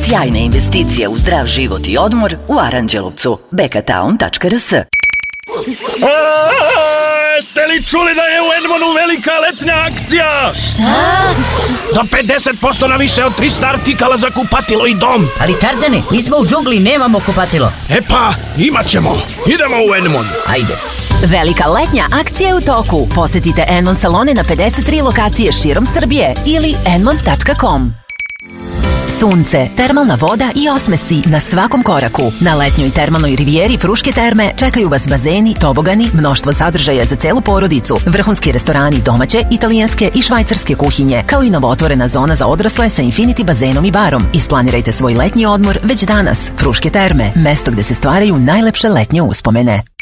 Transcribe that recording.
sjajna investicija u zdrav život i odmor u Aranđelovcu. bekatown.rs. Jeste li čuli da je u Edmonu velika letnja akcija? Šta? Do 50% na više od 300 artikala za kupatilo i dom. Ali Tarzane, mi smo u džungli, nemamo kupatilo. E pa, imat ćemo. Idemo u Edmon. Ajde. Velika letnja akcija je u toku. Posetite Enmon salone na 53 lokacije širom Srbije ili enmon.com. Sunce, termalna voda i osmesi na svakom koraku. Na letnjoj termalnoj rivijeri Fruške terme čekaju vas bazeni, tobogani, mnoštvo sadržaja za celu porodicu, vrhunski restorani domaće, italijanske i švajcarske kuhinje, kao i novootvorena zona za odrasle sa infinity bazenom i barom. Isplanirajte svoj letnji odmor već danas. Fruške terme, mesto gde se stvaraju najlepše letnje uspomene.